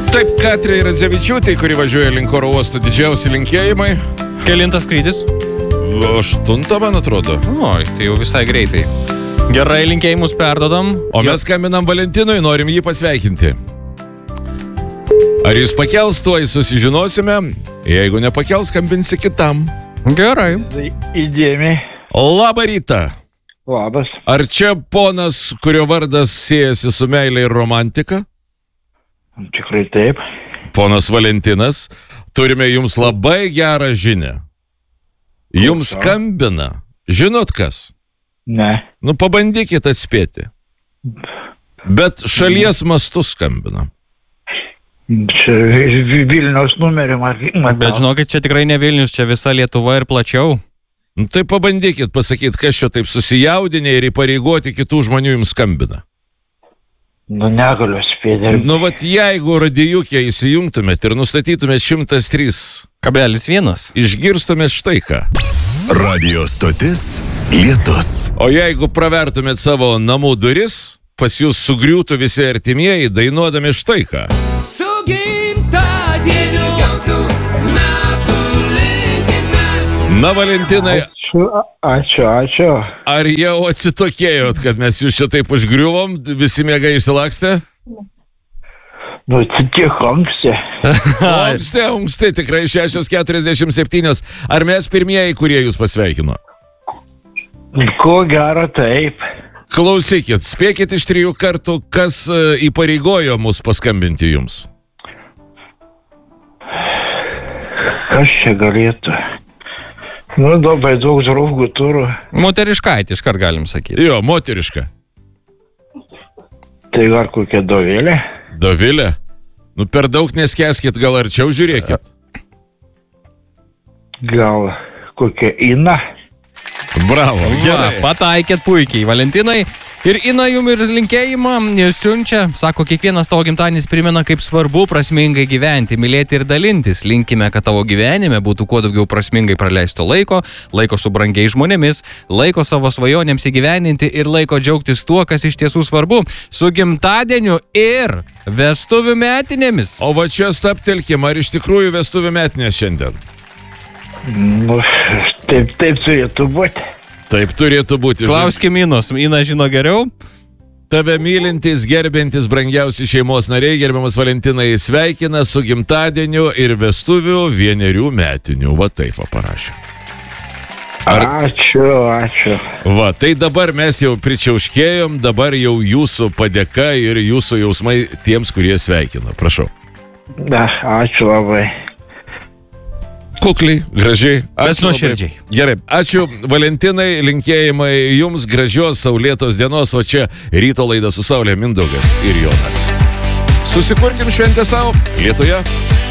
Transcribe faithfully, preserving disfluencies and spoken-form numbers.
Taip, Katrai Radzevičiūtei, kuri važiuoja link oro uosto, didžiausi linkėjimai. Kelintas skrydis? Aštuntą, man atrodo. Oi, tai jau visai greitai. Gerai, linkėjimus perdodam. O mes skambinam Valentinui, norim jį pasveikinti. Ar jis pakels, tuoj susižinosime. Jeigu nepakels, skambinsi kitam. Gerai. Įdėmiai. Labą rytą. Labas. Ar čia ponas, kurio vardas siejasi su meilė ir romantika? Tikrai taip. Ponas Valentinas, turime jums labai gerą žinią. Jums skambina. Žinot kas? Ne. Nu, pabandykit atspėti. Bet šalies mastu skambina. Čia Vilniaus numerį matau. Bet žinokit, čia tikrai ne Vilnius, čia visa Lietuva ir plačiau. Nu, tai pabandykit pasakyti, kas čia taip susijaudinė ir įpareigoti kitų žmonių jums skambina. Nu, negaliu spėti. Nu, vat jeigu radijukė įsijungtumėt ir nustatytumėt šimtas trys Kablelis vienas. Išgirstumėt štai ką. Radio stotis Lietus. O jeigu pravertumėt savo namų duris, pas jūs sugriūtų visi artimieji, dainuodami štai ką. Su gimtadieniu gausiu metų linkimas. Na, Valentinai, Ačiū, ačiū, ačiū. ar jau atsitokėjot, kad mes jūs čia taip užgriuvom, visi mėgai išsilakstė? Nu, tiek anksti. Anksti, anksti, tikrai šešios keturiasdešimt septynios. Ar mes pirmieji, kurie jūs pasveikino? Ko gero taip. Klausykit, spėkit iš trijų kartų, kas uh, įpareigojo mus paskambinti jums. Kas čia galėtų? Nu, labai daug draugų turiu. Moteriškaitė, iškart galim sakyti. Jo, moteriška. Tai gal kokia Dovilė? Dovilė? Nu, per daug neskeskit, gal arčiau žiūrėkit. Gal kokia Ina? Bravo, Va, gerai. pataikėt puikiai, Valentinai. Ir Ina jum ir linkėjimą siunčia. Sako, kiekvienas tavo gimtadienis primena, kaip svarbu prasmingai gyventi, mylėti ir dalintis. Linkime, kad tavo gyvenime būtų kuo daugiau prasmingai praleisto laiko, laiko su brangiais žmonėmis, laiko savo svajonėms įgyveninti ir laiko džiaugtis tuo, kas iš tiesų svarbu. Su gimtadieniu ir vestuvių metinėmis. O va čia staptelkim, ar iš tikrųjų vestuvių metinės šiandien? Nu, taip, taip turėtų būti. Taip turėtų būti. Klauskim Inos, Ina žino geriau. Tave mylintis, gerbintis, brangiausi šeimos nariai, gerbiamas Valentinai, sveikina su gimtadieniu ir vestuvių vienerių metinių. Va taip va parašė. Ar... Ačiū, ačiū. Va, tai dabar mes jau pričiauškėjom, dabar jau jūsų padėka ir jūsų jausmai tiems, kurie sveikina. Prašau. Da, ačiū labai. Kukliai, gražiai. Bet nuoširdžiai. Gerai, ačiū Valentinai, linkėjimai jums gražios saulėtos dienos, o čia ryto laida su Saulė, Mindaugas ir Jonas. Susikurkim šventę savo Lietuvoje.